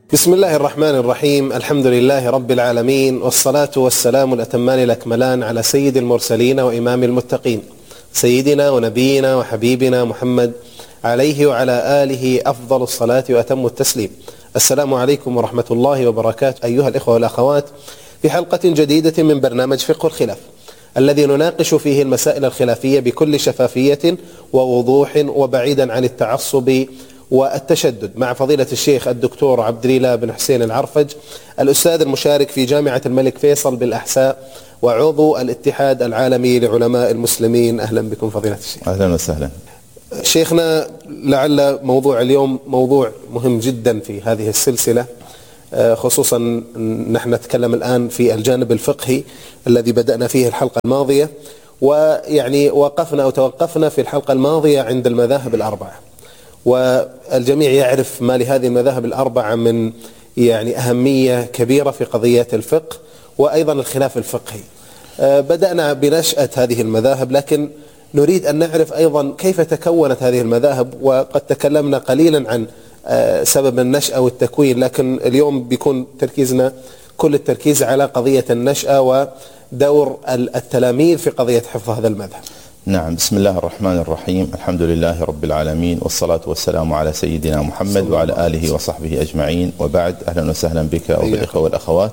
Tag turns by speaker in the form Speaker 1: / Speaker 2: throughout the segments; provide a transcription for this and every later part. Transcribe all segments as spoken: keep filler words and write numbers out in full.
Speaker 1: بسم الله الرحمن الرحيم. الحمد لله رب العالمين، والصلاة والسلام الأتمان الأكملان على سيد المرسلين وإمام المتقين سيدنا ونبينا وحبيبنا محمد عليه وعلى آله أفضل الصلاة وأتم التسليم. السلام عليكم ورحمة الله وبركاته أيها الإخوة والأخوات، في حلقة جديدة من برنامج فقه الخلاف الذي نناقش فيه المسائل الخلافية بكل شفافية ووضوح وبعيدا عن التعصب والتشدد، مع فضيلة الشيخ الدكتور عبد الإله بن حسين العرفج، الأستاذ المشارك في جامعة الملك فيصل بالأحساء وعضو الاتحاد العالمي لعلماء المسلمين. أهلا بكم فضيلة الشيخ.
Speaker 2: أهلا وسهلا
Speaker 1: شيخنا. لعل موضوع اليوم موضوع مهم جدا في هذه السلسلة، خصوصا نحن نتكلم الآن في الجانب الفقهي الذي بدأنا فيه الحلقة الماضية، ويعني وقفنا أو توقفنا في الحلقة الماضية عند المذاهب الأربعة، والجميع يعرف ما لهذه المذاهب الأربعة من يعني أهمية كبيرة في قضية الفقه وأيضا الخلاف الفقهي. بدأنا بنشأة هذه المذاهب، لكن نريد أن نعرف أيضا كيف تكونت هذه المذاهب، وقد تكلمنا قليلا عن سبب النشأة والتكوين، لكن اليوم بيكون تركيزنا كل التركيز على قضية النشأة ودور التلاميذ في قضية حفظ هذا المذهب.
Speaker 2: نعم، بسم الله الرحمن الرحيم. الحمد لله رب العالمين، والصلاة والسلام على سيدنا محمد وعلى آله وصحبه أجمعين، وبعد. أهلا وسهلا بك وبالإخوة والأخوات.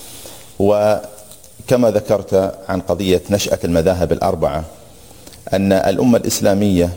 Speaker 2: وكما ذكرت عن قضية نشأة المذاهب الأربعة، أن الأمة الإسلامية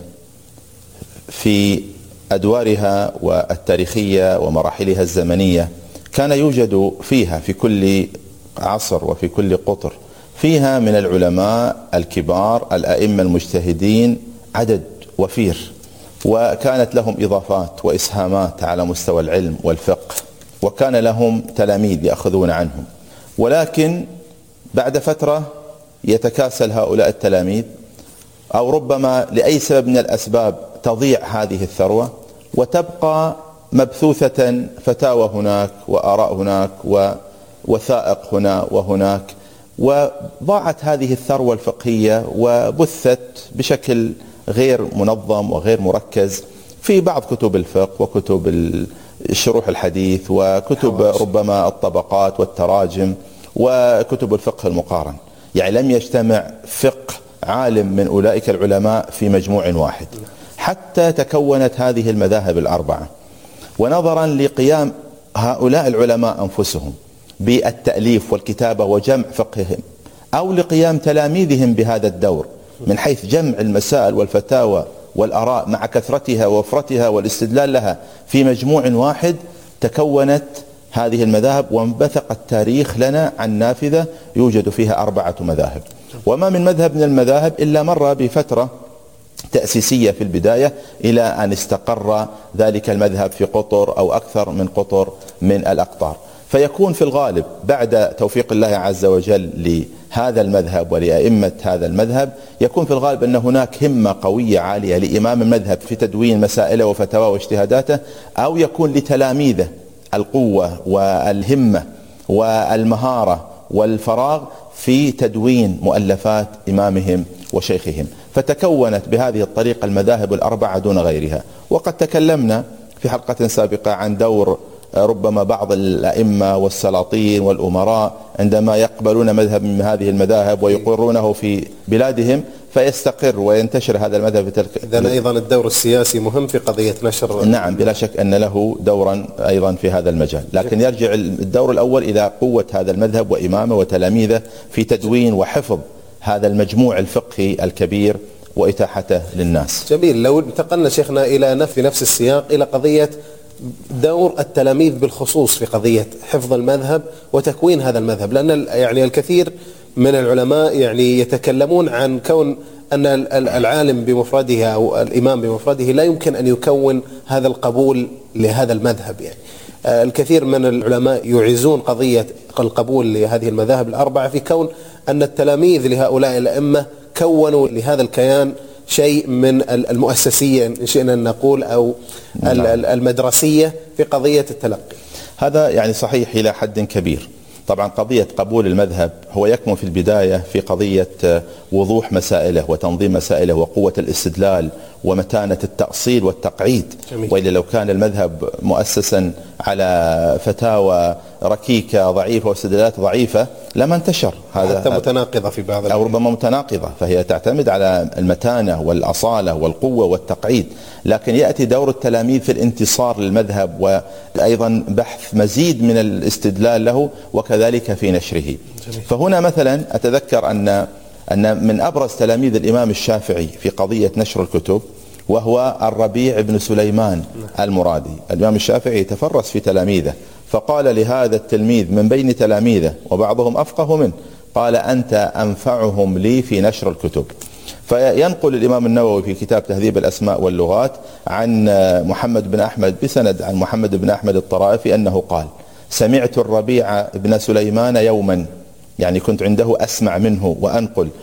Speaker 2: في أدوارها والتاريخية ومراحلها الزمنية كان يوجد فيها في كل عصر وفي كل قطر فيها من العلماء الكبار الأئمة المجتهدين عدد وفير، وكانت لهم إضافات وإسهامات على مستوى العلم والفقه، وكان لهم تلاميذ يأخذون عنهم. ولكن بعد فترة يتكاسل هؤلاء التلاميذ، أو ربما لأي سبب من الأسباب تضيع هذه الثروة، وتبقى مبثوثة فتاوى هناك وآراء هناك ووثائق هنا وهناك، وضاعت هذه الثروة الفقهية وبثت بشكل غير منظم وغير مركز في بعض كتب الفقه وكتب الشروح الحديث وكتب ربما الطبقات والتراجم وكتب الفقه المقارن. يعني لم يجتمع فقه عالم من أولئك العلماء في مجموع واحد، حتى تكونت هذه المذاهب الأربعة. ونظرا لقيام هؤلاء العلماء أنفسهم بالتأليف والكتابة وجمع فقههم، أو لقيام تلاميذهم بهذا الدور من حيث جمع المسائل والفتاوى والآراء مع كثرتها ووفرتها والاستدلال لها في مجموع واحد، تكونت هذه المذاهب وانبثق التاريخ لنا عن نافذة يوجد فيها أربعة مذاهب. وما من مذهب من المذاهب إلا مر بفترة تأسيسية في البداية إلى أن استقر ذلك المذهب في قطر أو أكثر من قطر من الأقطار. فيكون في الغالب بعد توفيق الله عز وجل لهذا المذهب ولأئمة هذا المذهب، يكون في الغالب أن هناك همة قوية عالية لإمام المذهب في تدوين مسائله وفتاواه واجتهاداته، أو يكون لتلاميذه القوة والهمة والمهارة والفراغ في تدوين مؤلفات إمامهم وشيخهم. فتكونت بهذه الطريقة المذاهب الأربعة دون غيرها. وقد تكلمنا في حلقة سابقة عن دور ربما بعض الأئمة والسلاطين والأمراء عندما يقبلون مذهب من هذه المذاهب ويقرونه في بلادهم فيستقر وينتشر هذا المذهب.
Speaker 1: إذن أيضا الدور السياسي مهم في قضية نشر.
Speaker 2: نعم، بلا شك أن له دورا أيضا في هذا المجال، لكن يرجع الدور الأول إلى قوة هذا المذهب وإمامه وتلاميذه في تدوين وحفظ هذا المجموع الفقهي الكبير وإتاحته للناس.
Speaker 1: جميل. لو انتقلنا شيخنا إلى نفس نفس السياق إلى قضية دور التلاميذ بالخصوص في قضية حفظ المذهب وتكوين هذا المذهب، لأن يعني الكثير من العلماء يعني يتكلمون عن كون أن العالم بمفرده أو الإمام بمفرده لا يمكن أن يكون هذا القبول لهذا المذهب. يعني الكثير من العلماء يعزون قضية القبول لهذه المذاهب الأربعة في كون أن التلاميذ لهؤلاء الأئمة كونوا لهذا الكيان شيء من المؤسسية إن شئنا أن نقول، أو المدرسية في قضية التلقي.
Speaker 2: هذا يعني صحيح إلى حد كبير. طبعا قضية قبول المذهب هو يكمن في البداية في قضية وضوح مسائله وتنظيم مسائله وقوة الاستدلال ومتانة التأصيل والتقعيد.
Speaker 1: جميل.
Speaker 2: وإلا لو كان المذهب مؤسسا على فتاوى ركيكة ضعيفة واستدلالات ضعيفة لما انتشر.
Speaker 1: هذا حتى متناقضة في بعض
Speaker 2: أو ربما متناقضة، فهي تعتمد على المتانة والأصالة والقوة والتقعيد. لكن يأتي دور التلاميذ في الانتصار للمذهب وأيضا بحث مزيد من الاستدلال له وكذلك في نشره.
Speaker 1: جميل.
Speaker 2: فهنا مثلا أتذكر أن أن من أبرز تلاميذ الإمام الشافعي في قضية نشر الكتب وهو الربيع بن سليمان المرادي. الإمام الشافعي يتفرس في تلاميذه، فقال لهذا التلميذ من بين تلاميذه وبعضهم أفقه منه، قال أنت أنفعهم لي في نشر الكتب. فينقل الإمام النووي في كتاب تهذيب الأسماء واللغات عن محمد بن أحمد بسند عن محمد بن أحمد الطرائفي أنه قال: سمعت الربيع بن سليمان يوما، يعني كنت عنده أسمع منه وأنقل،